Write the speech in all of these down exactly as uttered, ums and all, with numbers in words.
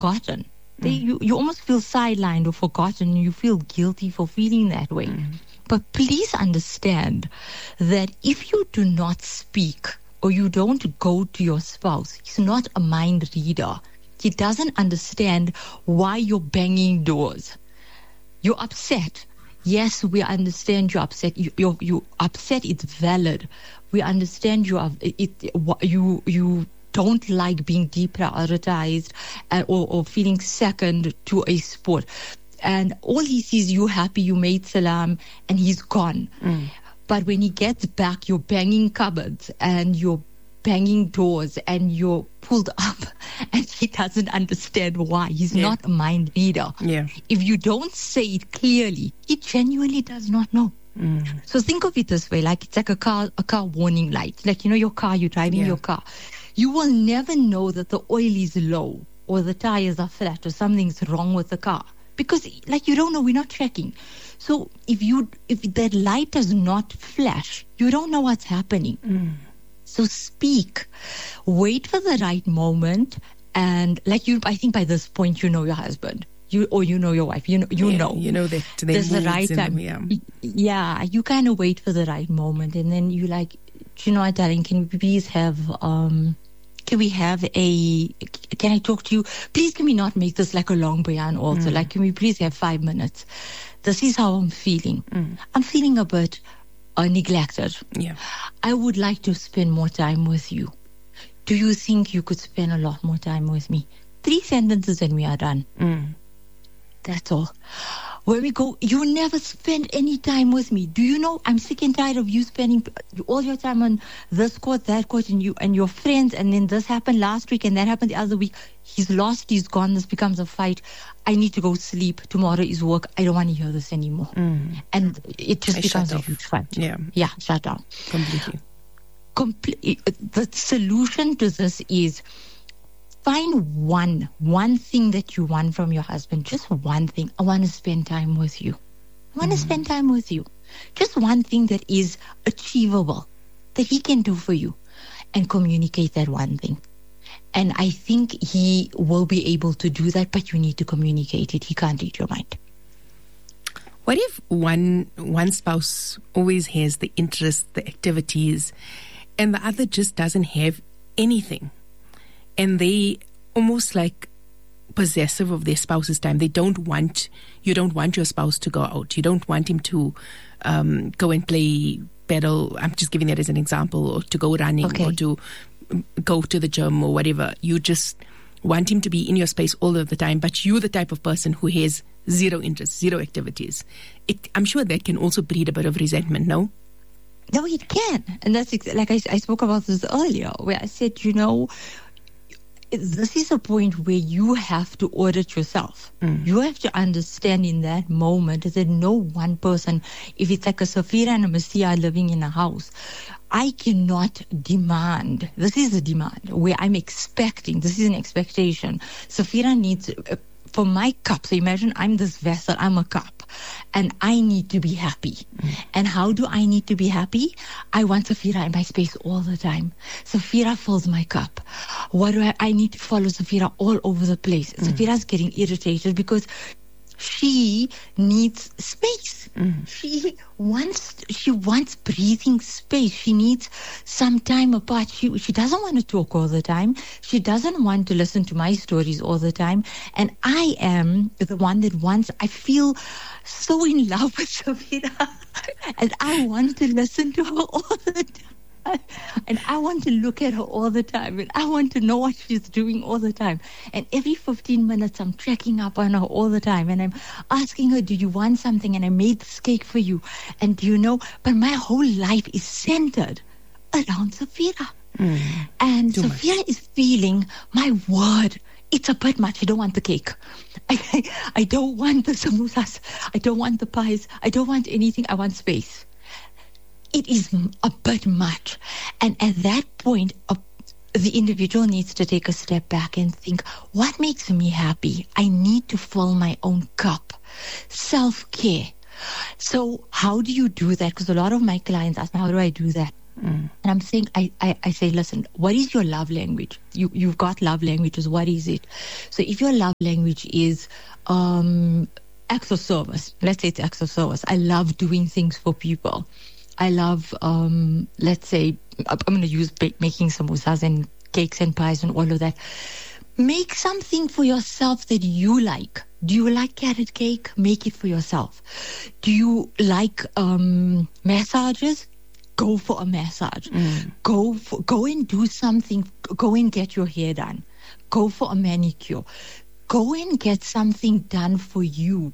forgotten. They, you, you almost feel sidelined or forgotten. You feel guilty for feeling that way. Mm. But please understand that if you do not speak or you don't go to your spouse, he's not a mind reader. He doesn't understand why you're banging doors. You're upset. Yes, we understand you're upset. You, you're, you're upset. It's valid. We understand you are. It, you you don't like being deprioritized uh, or, or feeling second to a sport. And all he sees, you happy, you made salam, and he's gone. Mm. But when he gets back, you're banging cupboards and you're banging doors and you're pulled up, and he doesn't understand why. He's yeah. not a mind reader. Yeah. If you don't say it clearly, he genuinely does not know. Mm. So think of it this way, like it's like a car, a car warning light. Like, you know, your car, you're driving yeah. your car. You will never know that the oil is low or the tires are flat or something's wrong with the car because, like, you don't know. We're not checking. So if you if that light does not flash, you don't know what's happening. Mm. So speak. Wait for the right moment, and like you, I think by this point you know your husband. You or you know your wife. You know you yeah, know. You know that there's the right time. Them, yeah. yeah, you kind of wait for the right moment, and then you like, you know what, darling? Can we please have um, can we have a? Can I talk to you? Please, can we not make this like a long bayan? Also, mm. like, can we please have five minutes? This is how I'm feeling. Mm. I'm feeling a bit uh, neglected. Yeah. I would like to spend more time with you. Do you think you could spend a lot more time with me? Three sentences and we are done. Mm. That's all. When we go, you never spend any time with me. Do you know I'm sick and tired of you spending all your time on this court, that court, and you and your friends, and then this happened last week and that happened the other week. He's lost, he's gone, this becomes a fight. I need to go sleep. Tomorrow is work. I don't want to hear this anymore. Mm. And it just I becomes a huge fight. Yeah. Yeah, shut down. Completely. Comple- the solution to this is find one, one thing that you want from your husband. Just one thing. I want to spend time with you. I want mm. to spend time with you. Just one thing that is achievable, that he can do for you, and communicate that one thing. And I think he will be able to do that, but you need to communicate it. He can't read your mind. What if one one spouse always has the interests, the activities, and the other just doesn't have anything? And they almost like possessive of their spouse's time. They don't want, you don't want your spouse to go out. You don't want him to um, go and play paddle. I'm just giving that as an example, or to go running, okay. or to go to the gym or whatever. You just want him to be in your space all of the time, but you're the type of person who has zero interest, zero activities. It, I'm sure that can also breed a bit of resentment, no? No, it can. And that's ex- like I, I spoke about this earlier, where I said, you know, this is a point where you have to audit yourself. Mm. You have to understand in that moment that no one person, if it's like a Safira and a Messiah living in a house, I cannot demand, this is a demand where I'm expecting, this is an expectation. Safira needs, uh, for my cup, so imagine I'm this vessel, I'm a cup, and I need to be happy. Mm. And how do I need to be happy? I want Safira in my space all the time. Safira fills my cup. What do I, I need to follow Safira all over the place. Mm. Safira's getting irritated because she needs space. Mm. She wants she wants breathing space. She needs some time apart. She she doesn't want to talk all the time. She doesn't want to listen to my stories all the time. And I am the one that wants, I feel so in love with Safira. And I want to listen to her all the time. And I want to look at her all the time, and I want to know what she's doing all the time. And every fifteen minutes, I'm checking up on her all the time, and I'm asking her, do you want something? And I made this cake for you. And do you know, but my whole life is centered around Safira. Mm, and Safira much. is feeling, my word, it's a bit much. I don't want the cake. I, I, I don't want the samosas. I don't want the pies. I don't want anything. I want space. It is a bit much. And at that point, uh, the individual needs to take a step back and think, what makes me happy? I need to fill my own cup. Self-care. So how do you do that? Because a lot of my clients ask me, how do I do that? Mm. And I'm saying, I, I, I say, listen, what is your love language? You, you've got love languages. What is it? So if your love language is um, acts of service, let's say it's acts of service. I love doing things for people. I love, um, let's say, I'm going to use bake, making samosas and cakes and pies and all of that. Make something for yourself that you like. Do you like carrot cake? Make it for yourself. Do you like um, massages? Go for a massage. Mm. Go for, go and do something. Go and get your hair done. Go for a manicure. Go and get something done for you,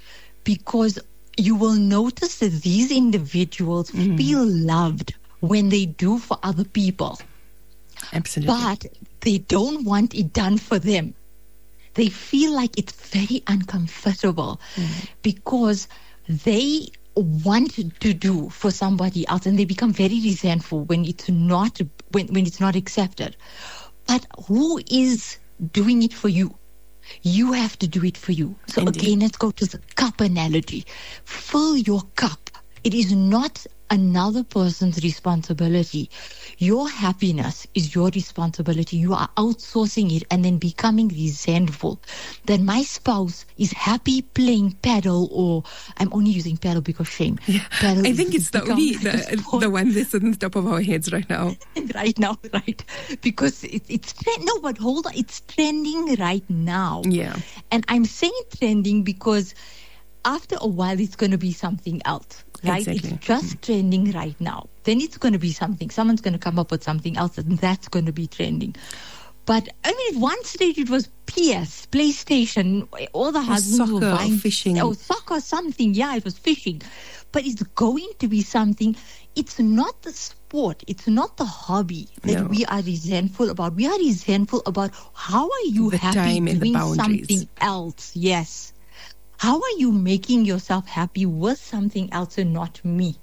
because you will notice that these individuals mm. feel loved when they do for other people. Absolutely. But they don't want it done for them. They feel like it's very uncomfortable mm. because they want to do for somebody else, and they become very resentful when it's not when, when it's not accepted. But who is doing it for you? You have to do it for you. So Indeed. Again, let's go to the cup analogy. Fill your cup. It is not another person's responsibility. Your happiness is your responsibility. You are outsourcing it and then becoming resentful that my spouse is happy playing paddle, or I'm only using paddle because shame. Yeah. Paddle I think it's the only the, the one that's on the top of our heads right now. Right now, right? Because it, it's trend. No, but hold on, it's trending right now. Yeah. And I'm saying trending because after a while, it's going to be something else. Right? Exactly. It's just trending right now. Then it's going to be something. Someone's going to come up with something else, and that's going to be trending. But, I mean, at one stage it was P S, PlayStation, all the husbands soccer, were buying... fishing. Oh, soccer, something. Yeah, it was fishing. But it's going to be something... It's not the sport. It's not the hobby that no. we are resentful about. We are resentful about how are you the happy time and doing the boundaries. Something else. Yes. How are you making yourself happy with something else and not me?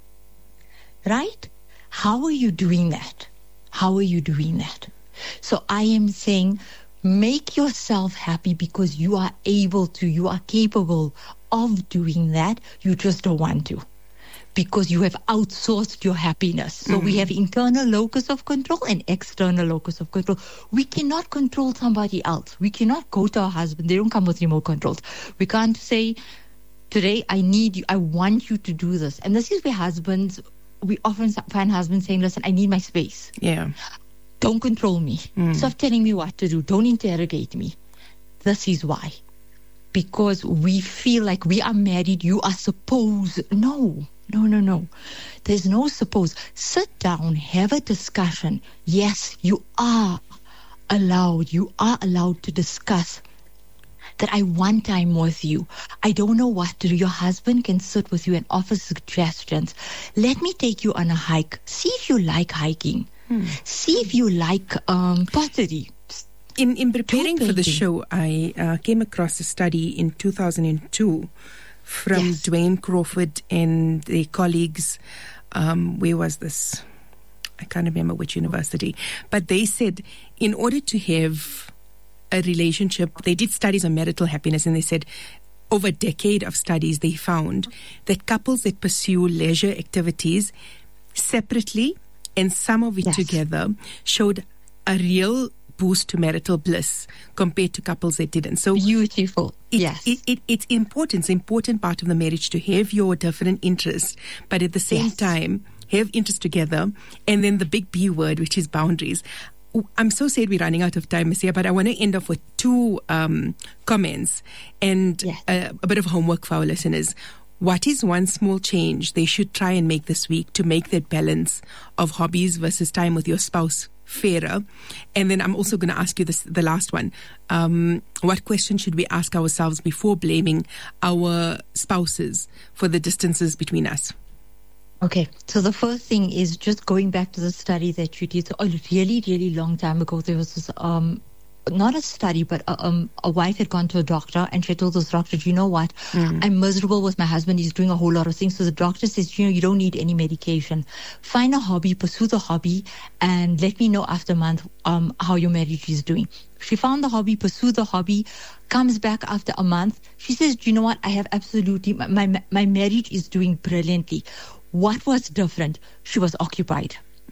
Right? How are you doing that? How are you doing that? So I am saying, make yourself happy because you are able to, you are capable of doing that. You just don't want to, because you have outsourced your happiness. So mm-hmm. we have internal locus of control and external locus of control. We cannot control somebody else. We cannot go to our husband. They don't come with remote controls. We can't say, today I need you, I want you to do this. And this is where husbands, we often find husbands saying, listen, I need my space. Yeah. Don't control me. Mm. Stop telling me what to do. Don't interrogate me. This is why. Because we feel like we are married, you are supposed. No. No, no, no. There's no suppose. Sit down, have a discussion. Yes, you are allowed. You are allowed to discuss that I want time with you. I don't know what to do. Your husband can sit with you and offer suggestions. Let me take you on a hike. See if you like hiking. Hmm. See if you like um, pottery. In, in preparing for the show, I uh, came across a study in two thousand two from yes. Dwayne Crawford and their colleagues. Um, where was this? I can't remember which university. But they said in order to have a relationship, they did studies on marital happiness, and they said over a decade of studies, they found that couples that pursue leisure activities separately and some of it yes. together showed a real boost to marital bliss compared to couples that didn't. So beautiful. It, yes. It, it, it's important. It's an important part of the marriage to have your different interests, but at the same yes. time, have interests together. And then the big B word, which is boundaries. I'm so sad we're running out of time, Messiah, but I want to end off with two um, comments and yes. a, a bit of homework for our listeners. What is one small change they should try and make this week to make that balance of hobbies versus time with your spouse fairer? And then I'm also going to ask you this, the last one. Um, what question should we ask ourselves before blaming our spouses for the distances between us? Okay, so the first thing is just going back to the study that you did. So a really, really long time ago, there was this, um, not a study, but a, um, a wife had gone to a doctor and she told this doctor, you know what, mm. I'm miserable with my husband. He's doing a whole lot of things. So the doctor says, you know, you don't need any medication. Find a hobby, pursue the hobby, and let me know after a month um, how your marriage is doing. She found the hobby, pursued the hobby, comes back after a month. She says, you know what, I have absolutely, my, my, my marriage is doing brilliantly. What was different? She was occupied.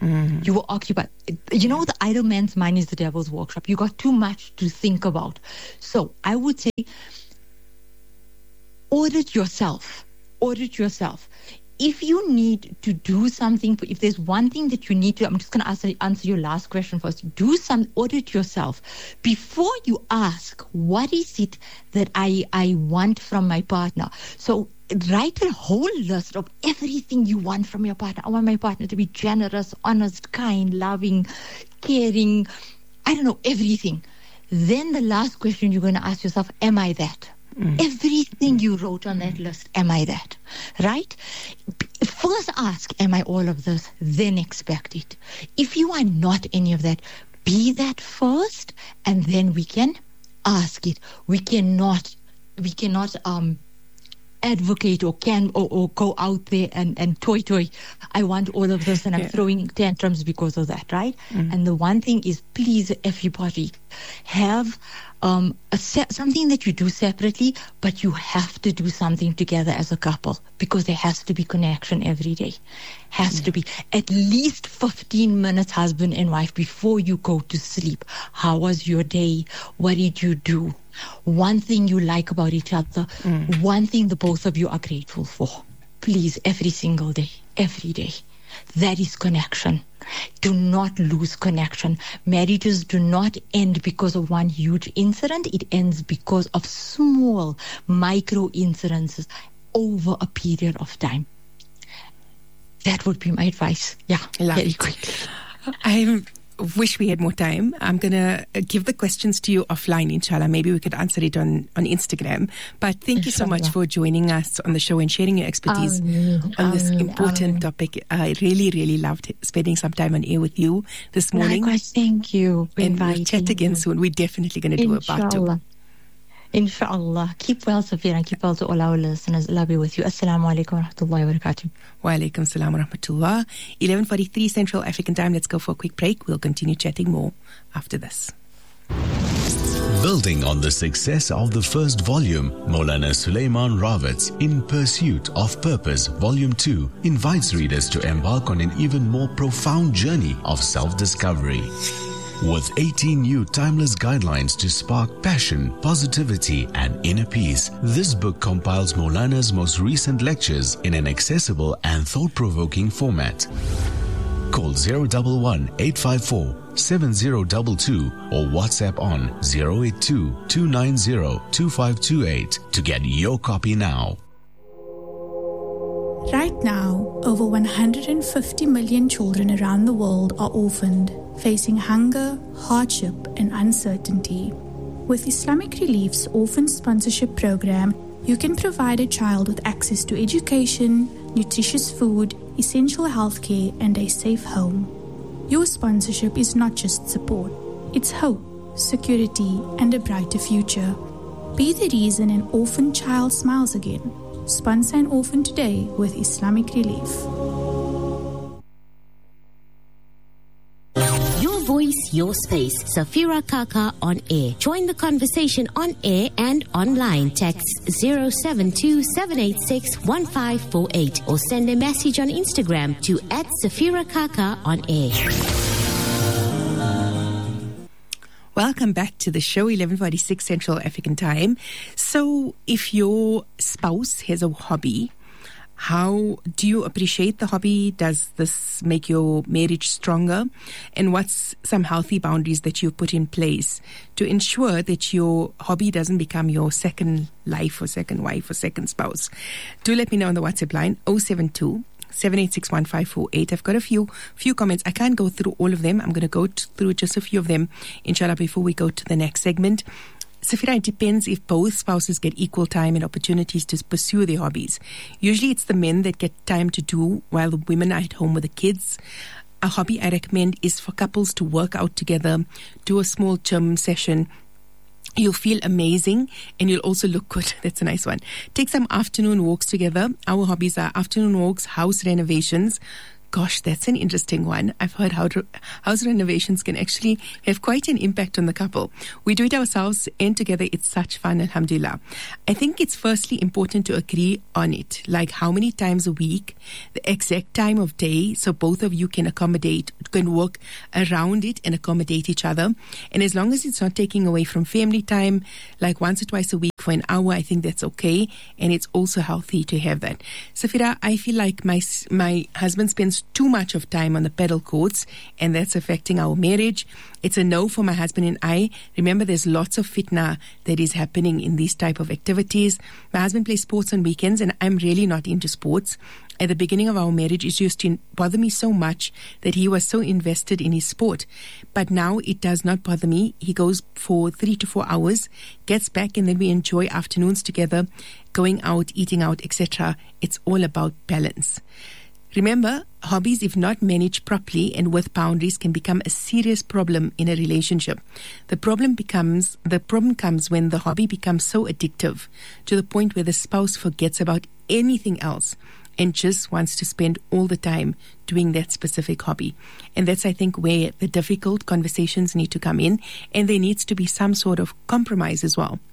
Mm. You were occupied. You know, the idle man's mind is the devil's workshop. You got too much to think about. So I would say, audit yourself. Audit yourself. If you need to do something, if there's one thing that you need to, I'm just going to answer, answer your last question first. Do some, audit yourself. Before you ask, what is it that I, I want from my partner? So write a whole list of everything you want from your partner. I want my partner to be generous, honest, kind, loving, caring. I don't know, everything. Then the last question you're going to ask yourself, am I that? Mm. Everything you wrote on that list, am I that? Right? First ask, am I all of this? Then expect it. If you are not any of that, be that first, and then we can ask it. We cannot, we cannot um, advocate or can or, or go out there and, and toy toy. I want all of this, and I'm yeah. throwing tantrums because of that, right? Mm. And the one thing is, please, everybody, have Um, a se- something that you do separately, but you have to do something together as a couple, because there has to be connection every day. Has yeah. to be at least fifteen minutes, husband and wife, before you go to sleep. How was your day? What did you do? One thing you like about each other. Mm. One thing the both of you are grateful for. Please, every single day, every day. That is connection. Do not lose connection. Marriages do not end because of one huge incident. It ends because of small micro incidences over a period of time. That would be my advice. Yeah, Love very it. quick. I'm wish we had more time. I'm going to give the questions to you offline, inshallah. Maybe we could answer it on, on Instagram. But thank inshallah. you so much for joining us on the show and sharing your expertise Ameen. on this Ameen. important Ameen. topic. I really, really loved spending some time on air with you this morning. Likewise, thank you. And we'll chat again soon. We're definitely going to do inshallah. a part two. Inshallah. Keep well, Safira, and keep well to all our listeners. Allah be with you. Assalamu alaikum wa rahmatullahi wa barakatuh. Wa alaikum salam wa rahmatullah. eleven forty-three Central African Time. Let's go for a quick break. We'll continue chatting more after this. Building on the success of the first volume, Maulana Sulaiman Rawat's In Pursuit of Purpose, Volume two, invites readers to embark on an even more profound journey of self-discovery. With eighteen new timeless guidelines to spark passion, positivity, and inner peace, this book compiles Maulana's most recent lectures in an accessible and thought-provoking format. Call zero one one, eight five four, seven zero two two or WhatsApp on zero eight two, two nine zero, two five two eight to get your copy now. Right now, over one hundred fifty million children around the world are orphaned, facing hunger, hardship, and uncertainty. With Islamic Relief's Orphan Sponsorship Program, you can provide a child with access to education, nutritious food, essential healthcare, and a safe home. Your sponsorship is not just support, it's hope, security, and a brighter future. Be the reason an orphan child smiles again. Sponsor an orphan today with Islamic Relief. Your voice, your space. Safira Kaka on air. Join the conversation on air and online. Text zero seven two, seven eight six, one five four eight or send a message on Instagram to at Safira Kaka on air. Welcome back to the show, eleven forty-six Central African Time. So if your spouse has a hobby, how do you appreciate the hobby? Does this make your marriage stronger? And what's some healthy boundaries that you've put in place to ensure that your hobby doesn't become your second life or second wife or second spouse? Do let me know on the WhatsApp line, zero seven two, seven eight six, one five four eight. I've got a few few comments. I can't go through all of them. I'm going to go t- through just a few of them, inshallah, before we go to the next segment. Safira, it depends if both spouses get equal time and opportunities to pursue their hobbies. Usually it's the men that get time to do while the women are at home with the kids. A hobby I recommend is for couples to work out together, do a small gym session. You'll feel amazing and you'll also look good. That's a nice one. Take some afternoon walks together. Our hobbies are afternoon walks, house renovations, Gosh, that's an interesting one. I've heard how to, house renovations can actually have quite an impact on the couple. We do it ourselves and together. It's such fun, alhamdulillah. I think it's firstly important to agree on it, like how many times a week, the exact time of day, so both of you can accommodate, can work around it and accommodate each other. And as long as it's not taking away from family time, like once or twice a week for an hour, I think that's okay. And it's also healthy to have that. Safira, I feel like my my husband spends too much of time on the pedal courts, and that's affecting our marriage. It's a no for my husband and I. Remember, there's lots of fitna that is happening in these type of activities. My husband plays sports on weekends, and I'm really not into sports. At the beginning of our marriage, it used to bother me so much that he was so invested in his sport. But now it does not bother me. He goes for three to four hours, gets back, and then we enjoy afternoons together, going out, eating out, et cetera. It's all about balance. Remember, hobbies, if not managed properly and with boundaries, can become a serious problem in a relationship. The problem becomes the problem comes when the hobby becomes so addictive to the point where the spouse forgets about anything else and just wants to spend all the time doing that specific hobby. And that's, I think, where the difficult conversations need to come in, and there needs to be some sort of compromise as well.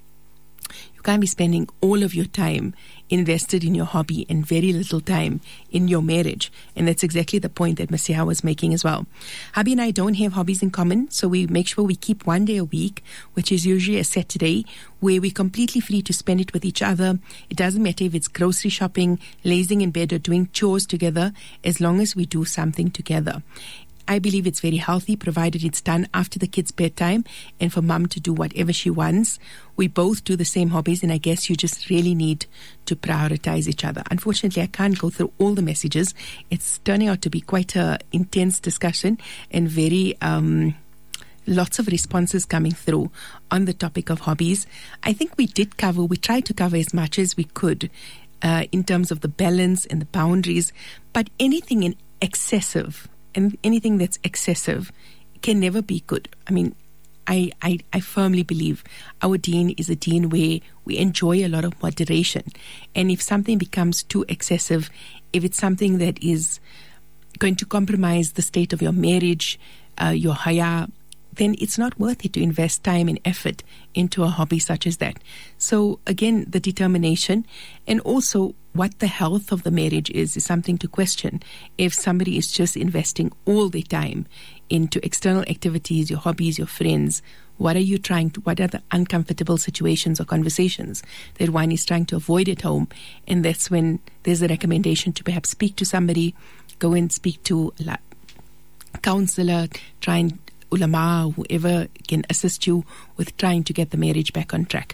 You can't be spending all of your time invested in your hobby and very little time in your marriage. And that's exactly the point that Masiha was making as well. Hubby and I don't have hobbies in common, so we make sure we keep one day a week, which is usually a Saturday, where we're completely free to spend it with each other. It doesn't matter if it's grocery shopping, lazing in bed, or doing chores together, as long as we do something together. I believe it's very healthy, provided it's done after the kids' bedtime, and for mum to do whatever she wants. We both do the same hobbies, and I guess you just really need to prioritize each other. Unfortunately, I can't go through all the messages. It's turning out to be quite an intense discussion and very um, lots of responses coming through on the topic of hobbies. I think we did cover, we tried to cover as much as we could uh, in terms of the balance and the boundaries, but anything in excessive and anything that's excessive can never be good. I mean, I, I, I firmly believe our deen is a deen where we enjoy a lot of moderation. And if something becomes too excessive, if it's something that is going to compromise the state of your marriage, uh, your haya, then it's not worth it to invest time and effort into a hobby such as that. So again, the determination and also what the health of the marriage is, is something to question. If somebody is just investing all their time into external activities, your hobbies, your friends, what are you trying to, what are the uncomfortable situations or conversations that one is trying to avoid at home? And that's when there's a recommendation to perhaps speak to somebody, go and speak to a counselor, try and ulama, whoever can assist you with trying to get the marriage back on track.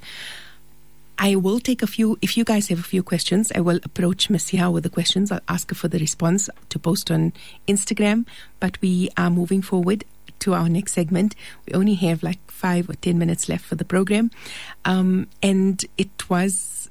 I will take a few, if you guys have a few questions, I will approach Masiha with the questions. I'll ask her for the response to post on Instagram, but we are moving forward to our next segment. We only have like five or ten minutes left for the program. Um, and it was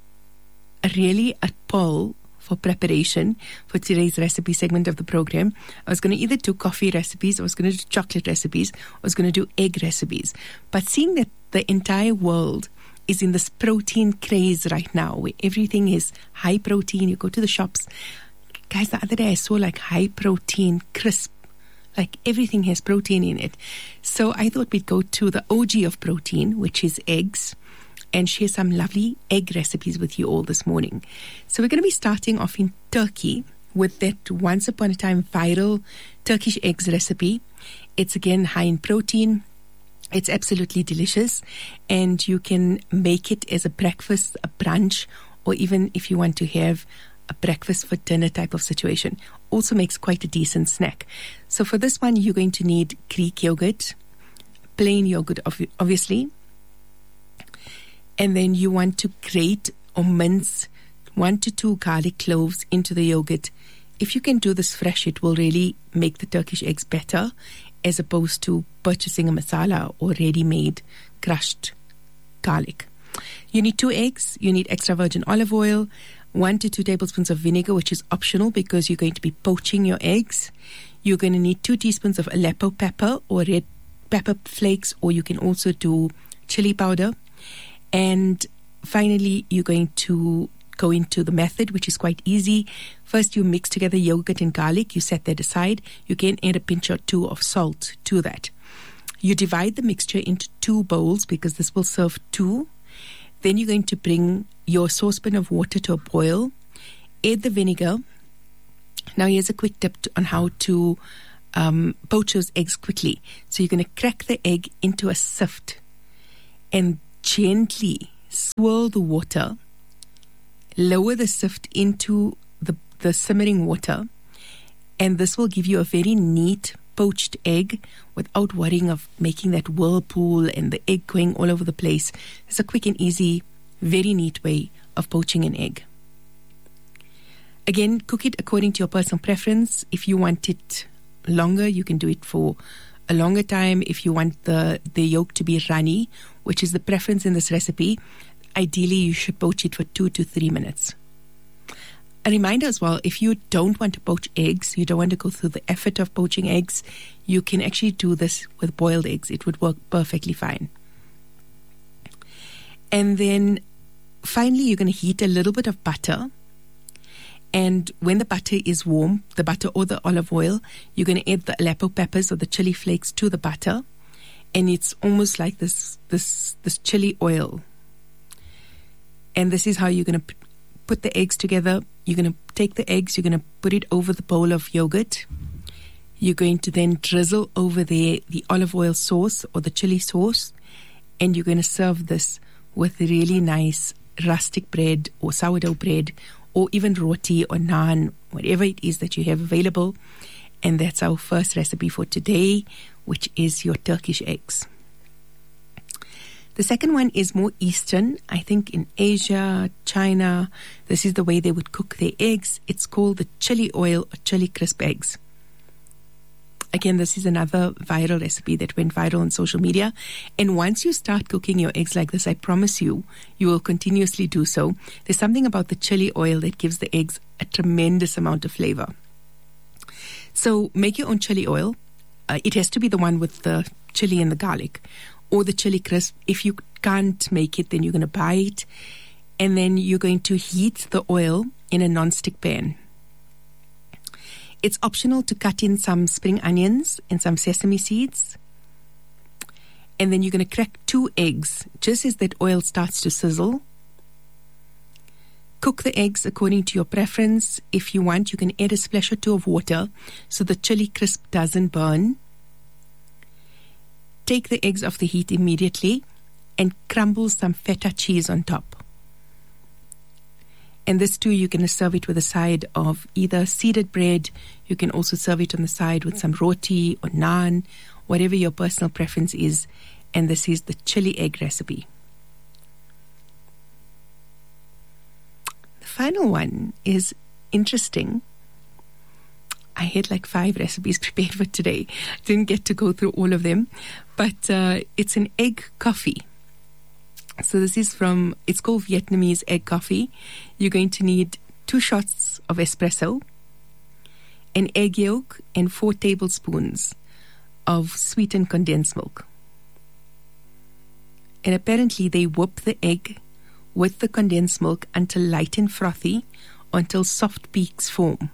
really a poll for preparation for today's recipe segment of the program. I was going to either do coffee recipes, I was going to do chocolate recipes, I was going to do egg recipes. But seeing that the entire world is in this protein craze right now, where everything is high protein, you go to the shops. Guys, the other day I saw like high protein crisp, like everything has protein in it. So I thought we'd go to the O G of protein, which is eggs, and share some lovely egg recipes with you all this morning. So we're going to be starting off in Turkey with that once upon a time viral Turkish eggs recipe. It's again high in protein. It's absolutely delicious, and you can make it as a breakfast, a brunch, or even if you want to have a breakfast for dinner type of situation. Also makes quite a decent snack. So for this one, you're going to need Greek yogurt, plain yogurt obviously, and then you want to grate or mince one to two garlic cloves into the yogurt. If you can do this fresh, it will really make the Turkish eggs better, as opposed to purchasing a masala or ready-made crushed garlic. You need two eggs, you need extra virgin olive oil, one to two tablespoons of vinegar, which is optional because you're going to be poaching your eggs. You're going to need two teaspoons of Aleppo pepper or red pepper flakes, or you can also do chili powder. And finally, you're going to go into the method, which is quite easy. First, you mix together yogurt and garlic. You set that aside. You can add a pinch or two of salt to that. You divide the mixture into two bowls because this will serve two. Then you're going to bring your saucepan of water to a boil. Add the vinegar. Now here's a quick tip on how to um, poach those eggs quickly. So you're going to crack the egg into a sift and gently swirl the water. Lower the sift into the, the simmering water, and this will give you a very neat poached egg without worrying of making that whirlpool and the egg going all over the place. It's a quick and easy, very neat way of poaching an egg. Again, cook it according to your personal preference. If you want it longer, you can do it for a longer time. If you want the, the yolk to be runny, which is the preference in this recipe, ideally you should poach it for two to three minutes. A reminder as well, if you don't want to poach eggs, you don't want to go through the effort of poaching eggs, you can actually do this with boiled eggs. It would work perfectly fine. And then finally, you're going to heat a little bit of butter. And when the butter is warm, the butter or the olive oil, you're going to add the Aleppo peppers or the chili flakes to the butter. And it's almost like this, this, this chili oil. And this is how you're going to p- put the eggs together. You're going to take the eggs, you're going to put it over the bowl of yogurt. You're going to then drizzle over there the olive oil sauce or the chili sauce. And you're going to serve this with really nice rustic bread or sourdough bread or even roti or naan, whatever it is that you have available. And that's our first recipe for today, which is your Turkish eggs. The second one is more Eastern. I think in Asia, China, this is the way they would cook their eggs. It's called the chili oil or chili crisp eggs. Again, this is another viral recipe that went viral on social media. And once you start cooking your eggs like this, I promise you, you will continuously do so. There's something about the chili oil that gives the eggs a tremendous amount of flavor. So make your own chili oil. Uh, it has to be the one with the chili and the garlic, or the chili crisp. If you can't make it, then you're going to buy it. And then you're going to heat the oil in a non-stick pan. It's optional to cut in some spring onions and some sesame seeds. And then you're going to crack two eggs just as that oil starts to sizzle. Cook the eggs according to your preference. If you want, you can add a splash or two of water so the chili crisp doesn't burn. Take the eggs off the heat immediately and crumble some feta cheese on top. And this too, you're going to serve it with a side of either seeded bread. You can also serve it on the side with some roti or naan, whatever your personal preference is. And this is the chili egg recipe. The final one is interesting. I had like five recipes prepared for today. Didn't get to go through all of them. But uh, it's an egg coffee. So this is from, it's called Vietnamese egg coffee. You're going to need two shots of espresso, an egg yolk, and four tablespoons of sweetened condensed milk. And apparently they whip the egg with the condensed milk until light and frothy, until soft peaks form.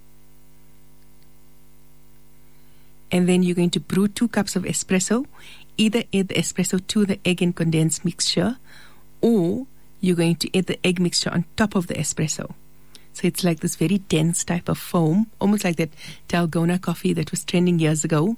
And then you're going to brew two cups of espresso. Either add the espresso to the egg and condensed mixture, or you're going to add the egg mixture on top of the espresso. So it's like this very dense type of foam, almost like that Dalgona coffee that was trending years ago.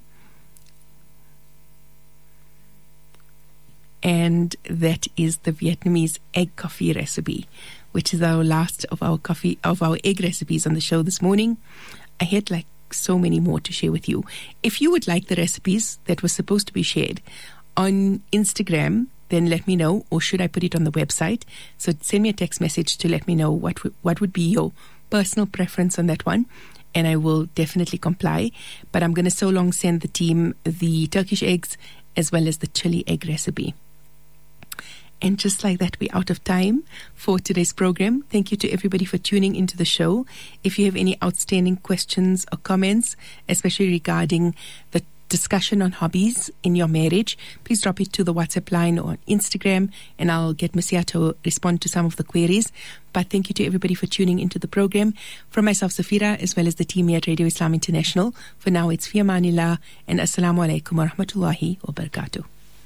And that is the Vietnamese egg coffee recipe, which is our last of our coffee of our egg recipes on the show this morning. I had like so many more to share with you. If you would like the recipes that were supposed to be shared on Instagram, then let me know, or should I put it on the website? So send me a text message to let me know what w- what would be your personal preference on that one, and I will definitely comply. But I'm going to so long send the team the Turkish eggs as well as the chili egg recipe. And just like that, we're out of time for today's program. Thank you to everybody for tuning into the show. If you have any outstanding questions or comments, especially regarding the discussion on hobbies in your marriage, please drop it to the WhatsApp line or on Instagram, and I'll get Masia to respond to some of the queries. But thank you to everybody for tuning into the program. From myself, Safira, as well as the team here at Radio Islam International, for now it's Fi Amanillah and Assalamu alaikum wa rahmatullahi wa barakatuh.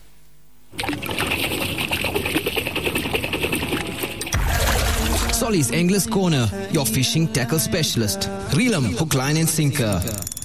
Solly's Anglers Corner, your fishing tackle specialist. Reel 'em, hook, line and sinker.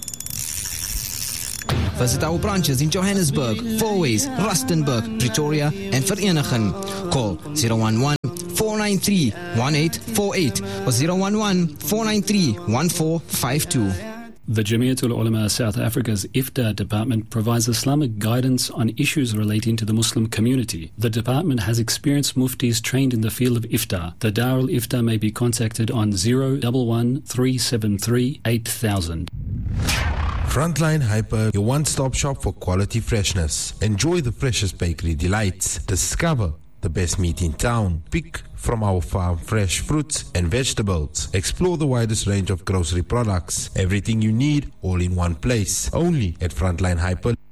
Visit our branches in Johannesburg, Fourways, Rustenburg, Pretoria and Vereeniging. Call zero one one, four nine three, one eight four eight or zero one one, four nine three, one four five two. The Jamiatul Ulama South Africa's Iftar department provides Islamic guidance on issues relating to the Muslim community. The department has experienced muftis trained in the field of Iftar. The Darul Iftar may be contacted on zero one one, three seven three, eight thousand. Frontline Hyper, your one-stop shop for quality freshness. Enjoy the freshest bakery delights. Discover the best meat in town. Pick from our farm fresh fruits and vegetables. Explore the widest range of grocery products. Everything you need, all in one place. Only at Frontline Hyper.